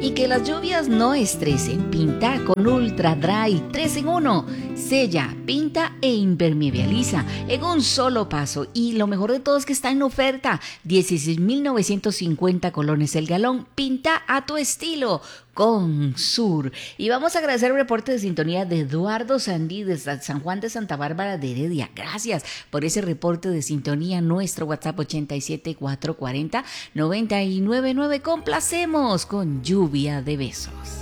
Y que las lluvias no estresen. Pinta con Ultra Dry 3 en 1. Sella, pinta e impermeabiliza en un solo paso. Y lo mejor de todo es que está en oferta. 16.950 colones el galón. Pinta a tu estilo con Sur. Y vamos a agradecer el reporte de sintonía de Eduardo Sandí de San Juan de Santa Bárbara de Heredia. Gracias por ese reporte de sintonía. Nuestro WhatsApp 87440-999. Complacemos con lluvia de besos.